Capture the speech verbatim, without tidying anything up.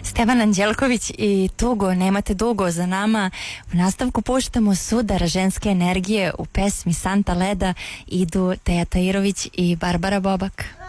Stevan Anđelković i Tugo, nemate dugo za nama. U nastavku puštamo Sudar ženske energije, u pesmi Santa Leda idu Teja Tahirović i Barbara Bobak.